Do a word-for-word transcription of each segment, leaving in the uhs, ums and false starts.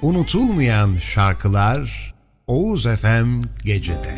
Unutulmayan şarkılar Oğuz F M Gece'de.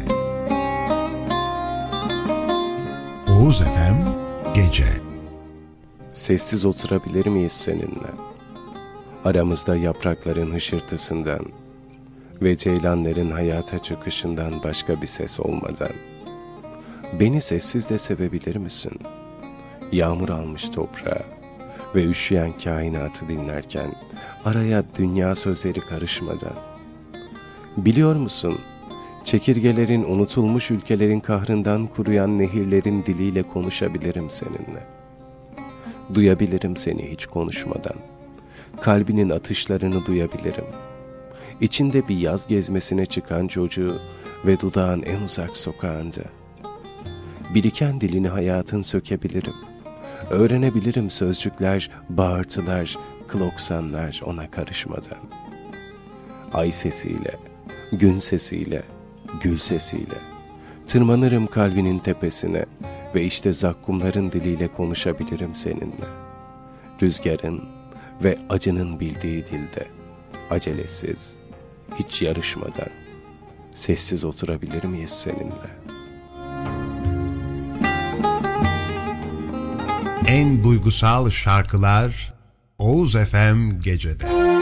Oğuz F M Gece. Sessiz oturabilir miyiz seninle? Aramızda yaprakların hışırtısından ve ceylanların hayata çıkışından başka bir ses olmadan. Beni sessiz de sevebilir misin? Yağmur almış toprağa ve üşüyen kainatı dinlerken araya dünya sözleri karışmadan. Biliyor musun, çekirgelerin unutulmuş ülkelerin kahrından kuruyan nehirlerin diliyle konuşabilirim seninle. Duyabilirim seni hiç konuşmadan. Kalbinin atışlarını duyabilirim. İçinde bir yaz gezmesine çıkan çocuğu ve dudağın en uzak sokağında. Biriken dilini hayatın sökebilirim. Öğrenebilirim sözcükler, bağırtılar, kloksanlar ona karışmadan. Ay sesiyle, gün sesiyle, gül sesiyle tırmanırım kalbinin tepesine ve işte zakkumların diliyle konuşabilirim seninle. Rüzgarın ve acının bildiği dilde, acelesiz, hiç yarışmadan, sessiz oturabilir miyiz seninle? En duygusal şarkılar Oğuz F M Gece'de.